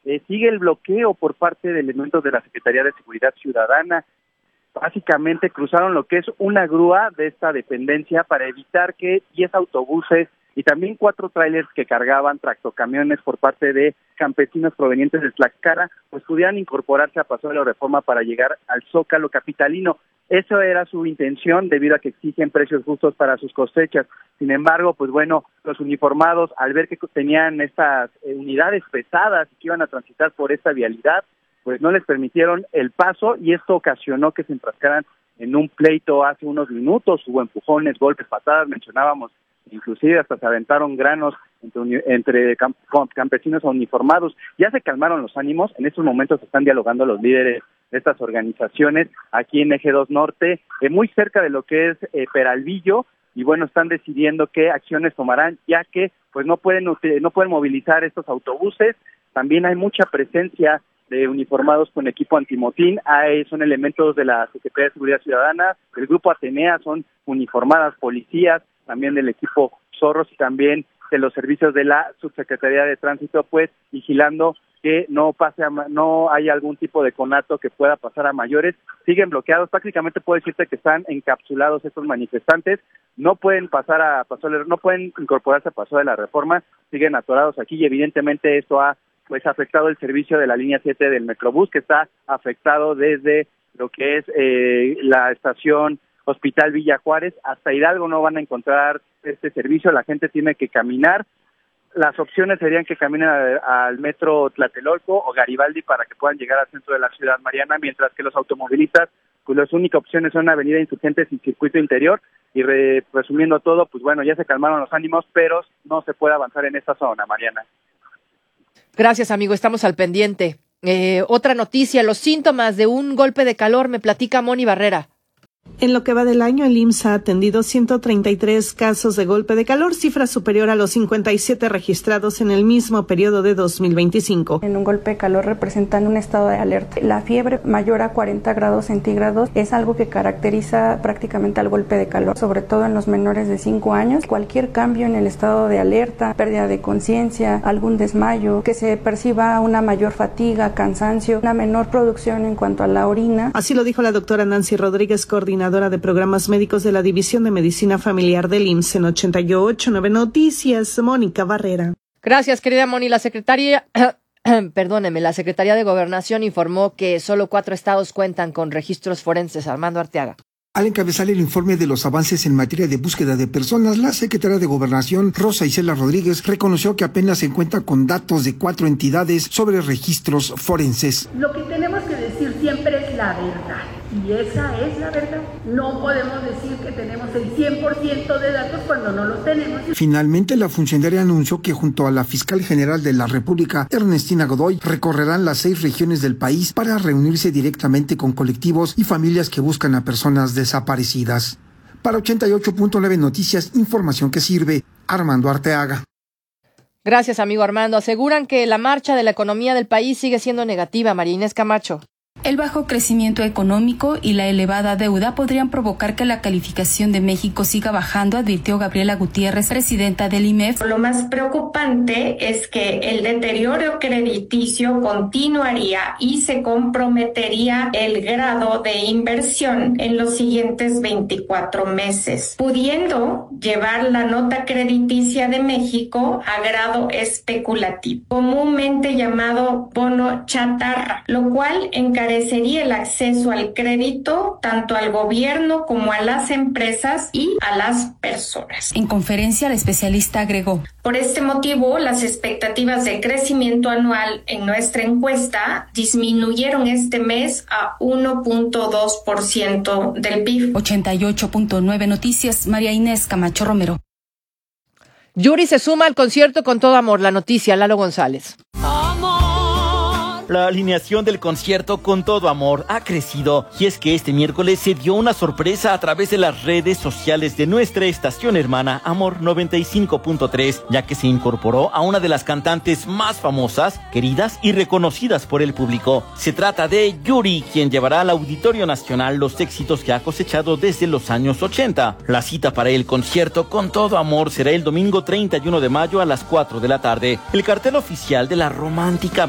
sigue el bloqueo por parte de elementos de la Secretaría de Seguridad Ciudadana. Básicamente cruzaron lo que es una grúa de esta dependencia para evitar que 10 autobuses y también 4 trailers que cargaban tractocamiones por parte de campesinos provenientes de Tlaxcala, pues pudieran incorporarse a Paso de la Reforma para llegar al Zócalo capitalino. Eso era su intención, debido a que exigen precios justos para sus cosechas. Sin embargo, pues bueno, los uniformados, al ver que tenían estas unidades pesadas y que iban a transitar por esta vialidad, pues no les permitieron el paso, y esto ocasionó que se enfrascaran en un pleito hace unos minutos. Hubo empujones, golpes, patadas, mencionábamos, inclusive hasta se aventaron granos entre campesinos uniformados. Ya se calmaron los ánimos, en estos momentos están dialogando los líderes de estas organizaciones aquí en Eje 2 Norte, muy cerca de lo que es Peralvillo, y bueno, están decidiendo qué acciones tomarán, ya que pues no pueden movilizar estos autobuses. También hay mucha presencia de uniformados con equipo antimotín, son elementos de la Secretaría de Seguridad Ciudadana, el grupo Atenea son uniformadas policías, también del equipo Zorros y también de los servicios de la Subsecretaría de Tránsito, pues vigilando que no haya algún tipo de conato que pueda pasar a mayores. Siguen bloqueados, prácticamente puedo decirte que están encapsulados estos manifestantes, no pueden no pueden incorporarse a Paso de la Reforma, siguen atorados aquí, y evidentemente esto ha pues afectado el servicio de la línea 7 del Metrobús, que está afectado desde lo que es la estación Hospital Villa Juárez hasta Hidalgo. No van a encontrar este servicio, la gente tiene que caminar. Las opciones serían que caminen al metro Tlatelolco o Garibaldi para que puedan llegar al centro de la ciudad, Mariana, mientras que los automovilistas, pues las únicas opciones son Avenida Insurgentes y Circuito Interior. Y resumiendo todo, pues bueno, ya se calmaron los ánimos, pero no se puede avanzar en esta zona, Mariana. Gracias, amigo, estamos al pendiente. Otra noticia, los síntomas de un golpe de calor, me platica Moni Barrera. En lo que va del año, el IMSS ha atendido 133 casos de golpe de calor, cifra superior a los 57 registrados en el mismo periodo de 2025. En un golpe de calor representan un estado de alerta. La fiebre mayor a 40 grados centígrados es algo que caracteriza prácticamente al golpe de calor, sobre todo en los menores de 5 años. Cualquier cambio en el estado de alerta, pérdida de conciencia, algún desmayo, que se perciba una mayor fatiga, cansancio, una menor producción en cuanto a la orina. Así lo dijo la doctora Nancy Rodríguez, coordinadora de programas médicos de la División de Medicina Familiar del IMSS en 88.9 Noticias, Mónica Barrera. Gracias, querida Moni. La Secretaría de Gobernación informó que solo 4 estados cuentan con registros forenses. Armando Arteaga. Al encabezar el informe de los avances en materia de búsqueda de personas, la secretaria de Gobernación, Rosa Isela Rodríguez, reconoció que apenas se cuenta con datos de 4 entidades sobre registros forenses. Lo que tenemos que decir siempre es la verdad, y esa es la verdad. No podemos decir que tenemos el 100% de datos cuando no los tenemos. Finalmente, la funcionaria anunció que junto a la fiscal general de la República, Ernestina Godoy, recorrerán las 6 regiones del país para reunirse directamente con colectivos y familias que buscan a personas desaparecidas. Para 88.9 Noticias, información que sirve. Armando Arteaga. Gracias, amigo Armando. Aseguran que la marcha de la economía del país sigue siendo negativa. María Inés Camacho. El bajo crecimiento económico y la elevada deuda podrían provocar que la calificación de México siga bajando, advirtió Gabriela Gutiérrez, presidenta del IMEF. Lo más preocupante es que el deterioro crediticio continuaría y se comprometería el grado de inversión en los siguientes 24 meses, pudiendo llevar la nota crediticia de México a grado especulativo, comúnmente llamado bono chatarra, lo cual encarecería el acceso al crédito tanto al gobierno como a las empresas y a las personas. En conferencia, la especialista agregó: por este motivo, las expectativas de crecimiento anual en nuestra encuesta disminuyeron este mes a 1.2% del PIB. 88.9 Noticias, María Inés Camacho Romero. Yuri se suma al concierto Con Todo Amor. La noticia, Lalo González. La alineación del concierto Con Todo Amor ha crecido, y es que este miércoles se dio una sorpresa a través de las redes sociales de nuestra estación hermana Amor 95.3, ya que se incorporó a una de las cantantes más famosas, queridas y reconocidas por el público. Se trata de Yuri, quien llevará al Auditorio Nacional los éxitos que ha cosechado desde los años 80. La cita para el concierto Con Todo Amor será el domingo 31 de mayo a las 4 de la tarde. El cartel oficial de la romántica